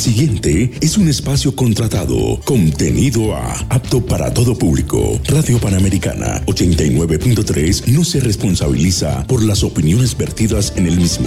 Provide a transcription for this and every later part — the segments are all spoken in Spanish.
siguiente es un espacio contratado, contenido apto para todo público. Radio Panamericana 89.3 no se responsabiliza por las opiniones vertidas en el mismo.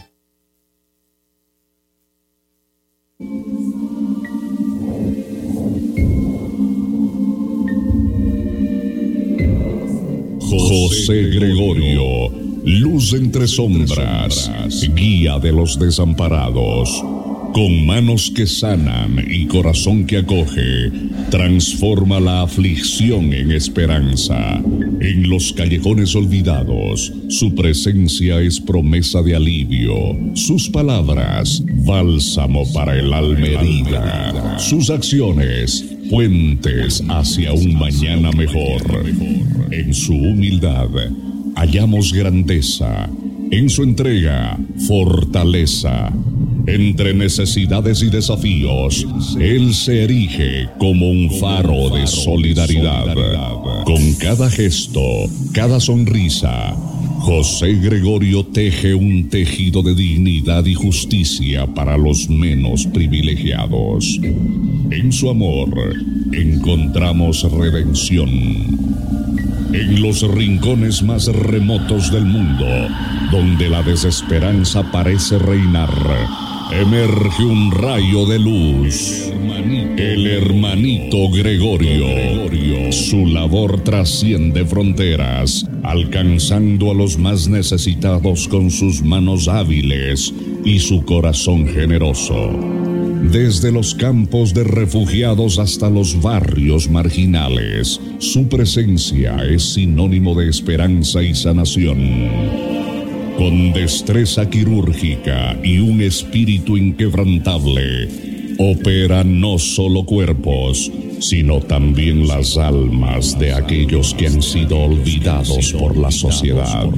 José Gregorio, luz entre sombras, guía de los desamparados. Con manos que sanan y corazón que acoge, transforma la aflicción en esperanza. En los callejones olvidados, su presencia es promesa de alivio. Sus palabras, bálsamo para el alma herida. Sus acciones, puentes hacia un mañana mejor. En su humildad, hallamos grandeza. En su entrega, fortaleza. Entre necesidades y desafíos, él se erige como un faro de solidaridad. Con cada gesto, cada sonrisa, José Gregorio teje un tejido de dignidad y justicia para los menos privilegiados. En su amor, encontramos redención. En los rincones más remotos del mundo, donde la desesperanza parece reinar, emerge un rayo de luz. El hermanito Gregorio. Su labor trasciende fronteras, alcanzando a los más necesitados con sus manos hábiles y su corazón generoso. Desde los campos de refugiados hasta los barrios marginales, su presencia es sinónimo de esperanza y sanación. Con destreza quirúrgica y un espíritu inquebrantable, opera no solo cuerpos, sino también las almas de aquellos que han sido olvidados por la sociedad.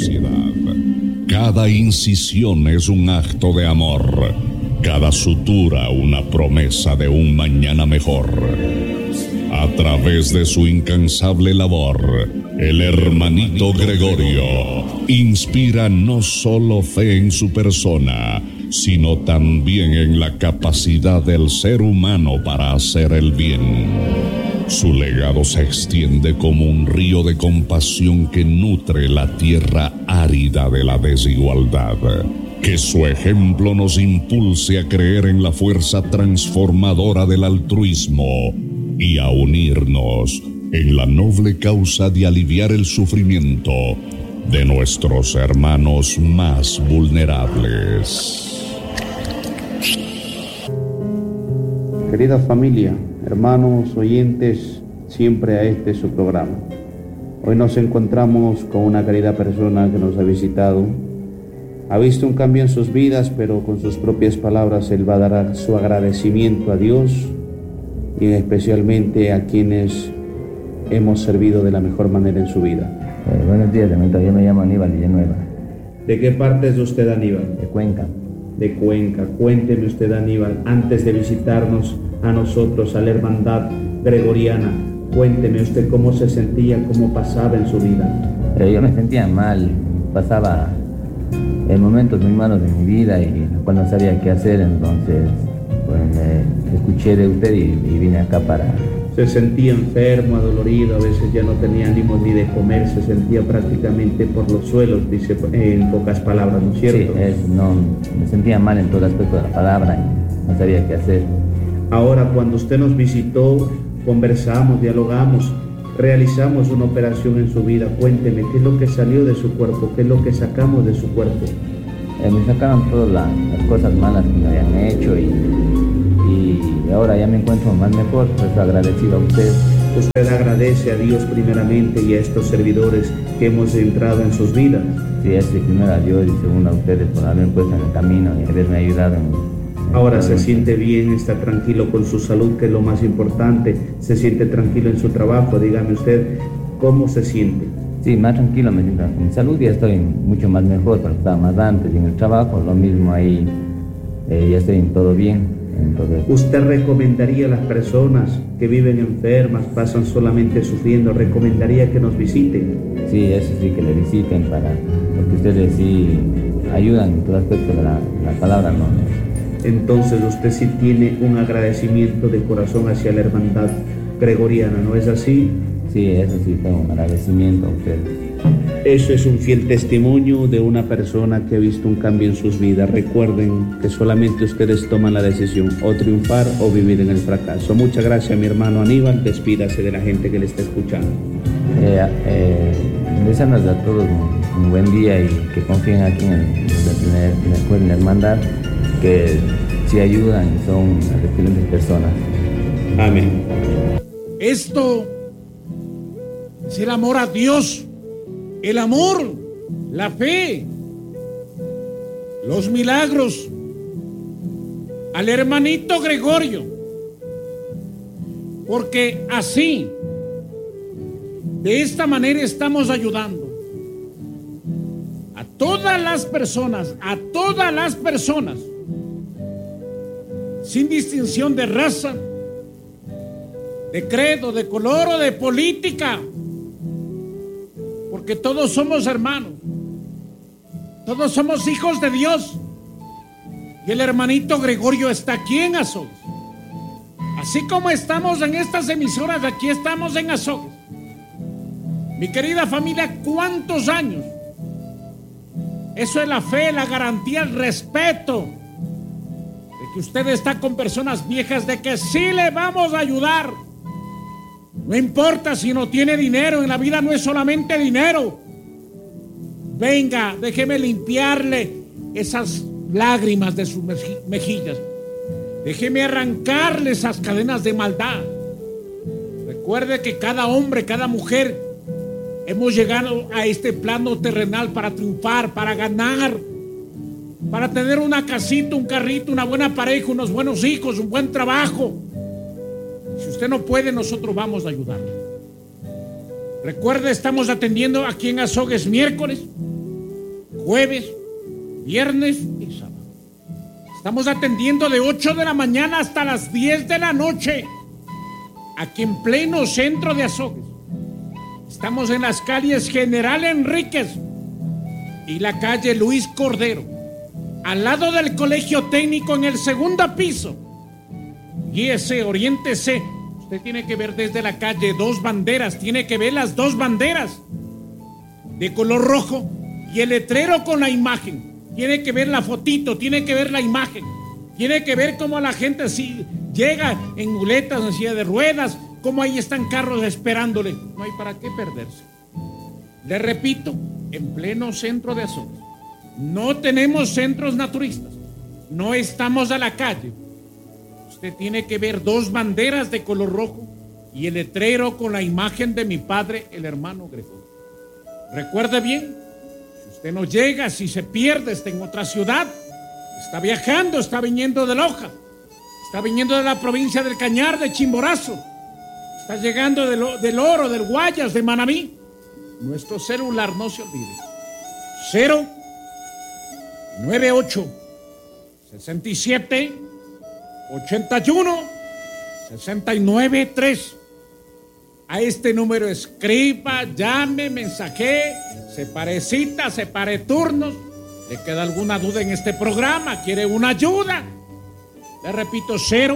Cada incisión es un acto de amor, cada sutura una promesa de un mañana mejor. A través de su incansable labor, el hermanito Gregorio inspira no solo fe en su persona, sino también en la capacidad del ser humano para hacer el bien. Su legado se extiende como un río de compasión que nutre la tierra árida de la desigualdad. Que su ejemplo nos impulse a creer en la fuerza transformadora del altruismo y a unirnos en la noble causa de aliviar el sufrimiento de nuestros hermanos más vulnerables. Querida familia, hermanos, oyentes, siempre a este su programa. Hoy nos encontramos con una querida persona que nos ha visitado. Ha visto un cambio en sus vidas, pero con sus propias palabras él va a dar su agradecimiento a Dios y especialmente a quienes hemos servido de la mejor manera en su vida. Buenos días, hermanito. Yo me llamo Aníbal Villanueva. ¿De qué parte es usted, Aníbal? De Cuenca. De Cuenca. Cuénteme usted, Aníbal, antes de visitarnos a nosotros, a la hermandad gregoriana, cuénteme usted cómo se sentía, cómo pasaba en su vida. Yo me sentía mal, pasaba momentos muy malos de mi vida y cuando no sabía qué hacer, entonces pues, escuché de usted y vine acá para... Se sentía enfermo, adolorido, a veces ya no tenía ánimo ni de comer, se sentía prácticamente por los suelos, dice en pocas palabras, ¿no es cierto? Sí, me sentía mal en todo aspecto de la palabra y no sabía qué hacer. Ahora, cuando usted nos visitó, conversamos, dialogamos, realizamos una operación en su vida. Cuénteme, ¿qué es lo que salió de su cuerpo? ¿Qué es lo que sacamos de su cuerpo? Me sacaron todas las cosas malas que me habían hecho y ahora ya me encuentro más mejor, pues agradecido a usted. Usted agradece a Dios primeramente y a estos servidores que hemos entrado en sus vidas. Sí, es primero a Dios y segundo a ustedes por haberme puesto en el camino y haberme ayudado en Ahora se siente bien, está tranquilo con su salud, que es lo más importante, se siente tranquilo en su trabajo. Dígame usted, ¿cómo se siente? Sí, más tranquilo me siento. En mi salud ya estoy mucho más mejor, pero estaba más antes, y en el trabajo lo mismo ahí, ya estoy en todo bien. Entonces, ¿usted recomendaría a las personas que viven enfermas, pasan solamente sufriendo, recomendaría que nos visiten? Sí, eso sí, que le visiten porque ustedes sí ayudan en todo aspecto de la palabra, ¿no? entonces usted sí tiene un agradecimiento de corazón hacia la hermandad gregoriana, ¿no es así? Sí, eso sí, tengo un agradecimiento a ustedes. Eso es un fiel testimonio de una persona que ha visto un cambio en sus vidas. Recuerden que solamente ustedes toman la decisión, o triunfar o vivir en el fracaso. Muchas gracias, mi hermano Aníbal. Despídase de la gente que le está escuchando. Deseándoles a todos un buen día y que confíen aquí en la hermandad, que sí ayudan y son excelentes personas. Amén. Esto es el amor a Dios, el amor, la fe, los milagros, al hermanito Gregorio, porque así, de esta manera estamos ayudando a todas las personas, sin distinción de raza, de credo, de color o de política, porque todos somos hermanos, todos somos hijos de Dios, y el hermanito Gregorio está aquí en Azogues. Así como estamos en estas emisoras, aquí estamos en Azogues. Mi querida familia, ¿cuántos años? Eso es la fe, la garantía, el respeto de que usted está con personas viejas, de que sí le vamos a ayudar. No importa si no tiene dinero, en la vida no es solamente dinero. Venga, déjeme limpiarle esas lágrimas de sus mejillas. Déjeme arrancarle esas cadenas de maldad. Recuerde que cada hombre, cada mujer, hemos llegado a este plano terrenal para triunfar, para ganar, para tener una casita, un carrito, una buena pareja, unos buenos hijos, un buen trabajo. Si usted no puede, nosotros vamos a ayudarle. Recuerde, estamos atendiendo aquí en Azogues miércoles, jueves, viernes y sábado. Estamos atendiendo de 8 de la mañana hasta las 10 de la noche, aquí en pleno centro de Azogues. Estamos en las calles General Enríquez y la calle Luis Cordero, al lado del Colegio Técnico, en el segundo piso. Guíese, oriéntese. Usted tiene que ver desde la calle Dos Banderas, tiene que ver las dos banderas de color rojo y el letrero con la imagen. Tiene que ver la fotito, tiene que ver la imagen, tiene que ver cómo la gente así llega en muletas, en silla de ruedas, cómo ahí están carros esperándole. No hay para qué perderse. Le repito, en pleno centro de Azogues. No tenemos centros naturistas, no estamos a la calle. Usted tiene que ver dos banderas de color rojo y el letrero con la imagen de mi padre, el hermano Gregorio. Recuerde bien, si usted no llega, si se pierde, está en otra ciudad, está viajando, está viniendo de Loja, está viniendo de la provincia del Cañar, de Chimborazo, está llegando del Oro, del Guayas, de Manabí. Nuestro celular, no se olvide, 098 67 81 69 3. A este número escriba, llame, mensaje, separe citas, separe turnos. ¿Le queda alguna duda en este programa? ¿Quiere una ayuda? Le repito,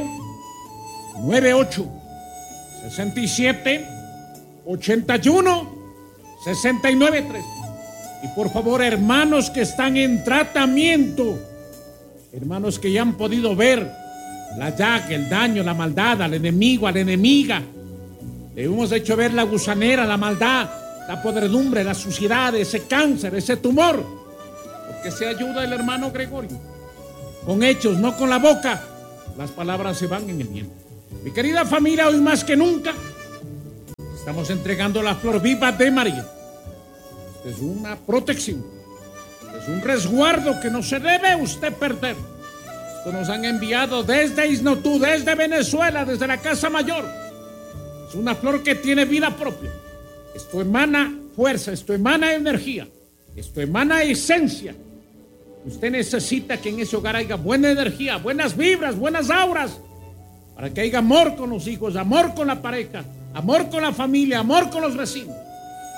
098 67 81 69 3. Y por favor, hermanos que están en tratamiento, hermanos que ya han podido ver la llaga, el daño, la maldad, al enemigo, a la enemiga, le hemos hecho ver la gusanera, la maldad, la podredumbre, la suciedad, ese cáncer, ese tumor, porque se ayuda el hermano Gregorio con hechos, no con la boca. Las palabras se van en el viento. Mi querida familia, hoy más que nunca estamos entregando la flor viva de María. Es una protección, es un resguardo que no se debe usted perder. Esto nos han enviado desde Isnotú, desde Venezuela, desde la Casa Mayor. Es una flor que tiene vida propia. Esto emana fuerza, esto emana energía, esto emana esencia. Usted necesita que en ese hogar haya buena energía, buenas vibras, buenas auras, para que haya amor con los hijos, amor con la pareja, amor con la familia, amor con los vecinos.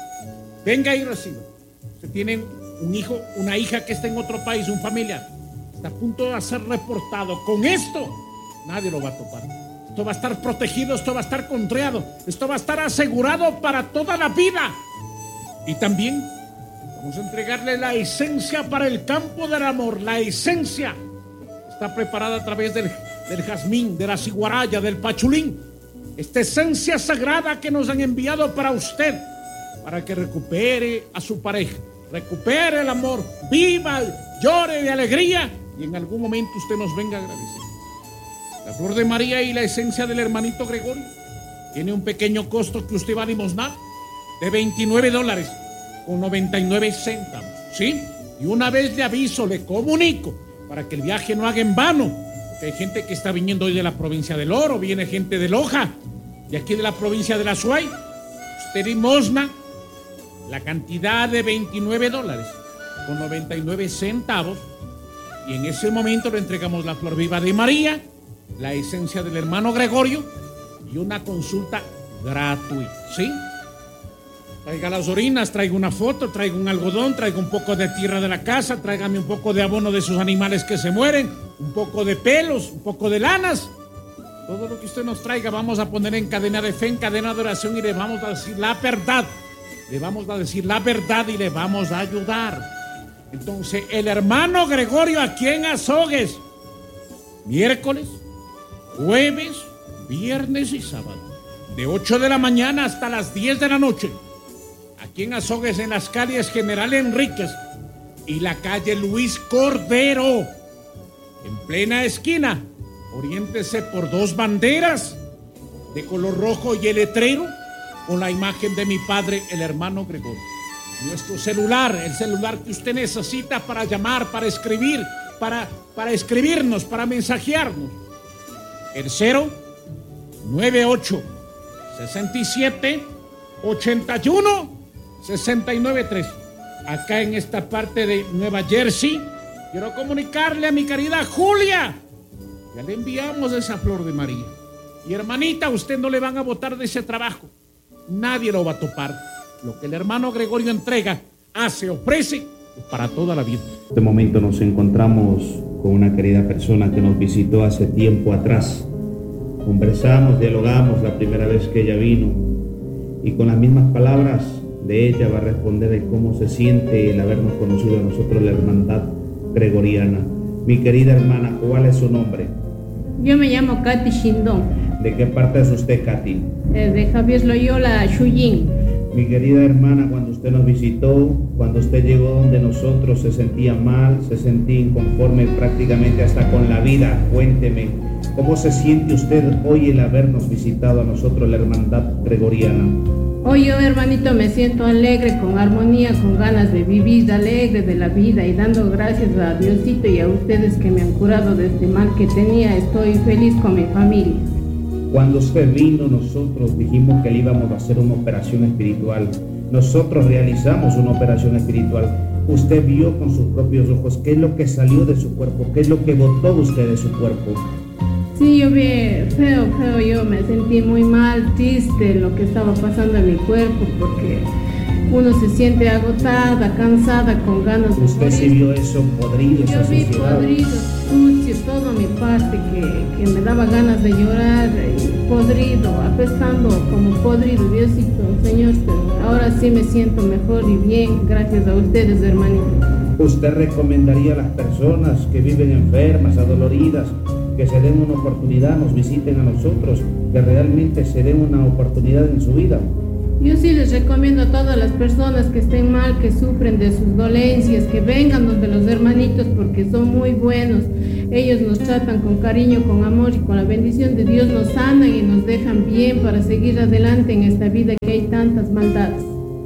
Venga y reciba. Usted tiene un hijo, una hija que está en otro país, un familiar. está a punto de ser reportado. Con esto, nadie lo va a topar. Esto va a estar protegido, esto va a estar controlado, esto va a estar asegurado para toda la vida. Y también vamos a entregarle la esencia para el campo del amor. La esencia está preparada a través del jazmín, de la ciguaraya, del pachulín. Esta esencia sagrada que nos han enviado para usted, para que recupere a su pareja, recupere el amor, viva, llore de alegría y en algún momento usted nos venga a agradecer. La flor de María y la esencia del hermanito Gregorio tiene un pequeño costo que usted va a limosnar de $29.99, ¿sí? Y una vez le aviso, le comunico, para que el viaje no haga en vano, porque hay gente que está viniendo hoy de la provincia del Oro, viene gente de Loja, de aquí de la provincia de la Azuay. Usted limosna la cantidad de $29.99 y en ese momento le entregamos la flor viva de María, la esencia del hermano Gregorio y una consulta gratuita, ¿sí? Traiga las orinas, traiga una foto, traiga un algodón, traiga un poco de tierra de la casa, tráigame un poco de abono de sus animales que se mueren, un poco de pelos, un poco de lanas. Todo lo que usted nos traiga vamos a poner en cadena de fe, en cadena de oración y le vamos a decir la verdad. Le vamos a decir la verdad y le vamos a ayudar. Entonces, el hermano Gregorio aquí en Azogues, miércoles, jueves, viernes y sábado, de 8 de la mañana hasta las 10 de la noche. Aquí en Azogues, en las calles General Enríquez y la calle Luis Cordero, en plena esquina, oriéntese por 2 banderas de color rojo y el letrero con la imagen de mi padre, el hermano Gregorio. Nuestro celular, el celular que usted necesita para llamar, para escribir, para escribirnos, para mensajearnos. El 098 67 81 693. Acá en esta parte de Nueva Jersey, quiero comunicarle a mi querida Julia. Ya le enviamos esa flor de María. Y hermanita, usted no le van a botar de ese trabajo. Nadie lo va a topar. Lo que el hermano Gregorio entrega, hace, ofrece para toda la vida. En este momento nos encontramos con una querida persona que nos visitó hace tiempo atrás. Conversamos, dialogamos la primera vez que ella vino y con las mismas palabras de ella va a responder de cómo se siente el habernos conocido a nosotros, la hermandad gregoriana. Mi querida hermana, ¿cuál es su nombre? Yo me llamo Katy Shindón. ¿De qué parte es usted, Katy? De Javier Loyola, Shuyin. Mi querida hermana, cuando usted nos visitó, cuando usted llegó donde nosotros, se sentía mal, se sentía inconforme prácticamente hasta con la vida. Cuénteme, ¿cómo se siente usted hoy el habernos visitado a nosotros, la hermandad gregoriana? Hoy yo, hermanito, me siento alegre, con armonía, con ganas de vivir, alegre de la vida y dando gracias a Diosito y a ustedes que me han curado de este mal que tenía. Estoy feliz con mi familia. Cuando usted vino, nosotros dijimos que le íbamos a hacer una operación espiritual. Nosotros realizamos una operación espiritual. Usted vio con sus propios ojos qué es lo que salió de su cuerpo, qué es lo que botó usted de su cuerpo. Sí, yo vi feo, yo me sentí muy mal, triste lo que estaba pasando en mi cuerpo, porque uno se siente agotada, cansada, con ganas de ¿Usted sí vio eso podrido, esa suciedad? Yo vi podrido, sucio, todo mi parte, que me daba ganas de llorar, podrido, apestando como podrido, Diosito, Señor, pero ahora sí me siento mejor y bien, gracias a ustedes, hermanito. ¿Usted recomendaría a las personas que viven enfermas, adoloridas, que se den una oportunidad, nos visiten a nosotros, que realmente se den una oportunidad en su vida? Yo sí les recomiendo a todas las personas que estén mal, que sufren de sus dolencias, que vengan donde los hermanitos porque son muy buenos. Ellos nos tratan con cariño, con amor y con la bendición de Dios nos sanan y nos dejan bien para seguir adelante en esta vida que hay tantas maldades.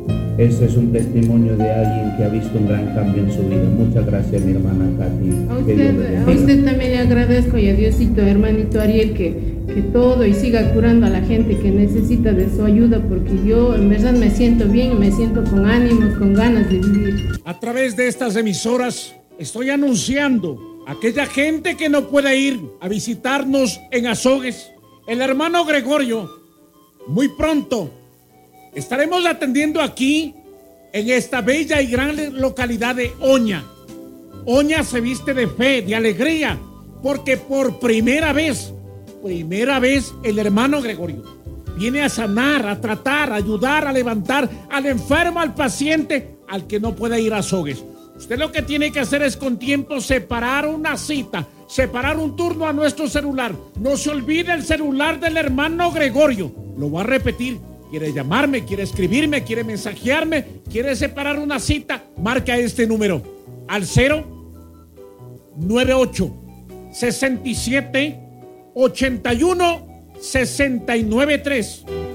Ese es un testimonio de alguien que ha visto un gran cambio en su vida. Muchas gracias, mi hermana Katy. A usted también le agradezco y a Diosito, hermanito Ariel, que todo y siga curando a la gente que necesita de su ayuda, porque yo en verdad me siento bien, me siento con ánimos, con ganas de vivir. A través de estas emisoras estoy anunciando a aquella gente que no puede ir a visitarnos en Azogues, el hermano Gregorio, muy pronto estaremos atendiendo aquí en esta bella y gran localidad de Oña. Oña se viste de fe, de alegría, porque por primera vez, el hermano Gregorio viene a sanar, a tratar, a ayudar, a levantar al enfermo, al paciente, al que no puede ir a Azogues. Usted lo que tiene que hacer es con tiempo separar una cita, separar un turno a nuestro celular. No se olvide el celular del hermano Gregorio. Lo voy a repetir. Quiere llamarme, quiere escribirme, quiere mensajearme, quiere separar una cita, marca este número al 098 67 81 693.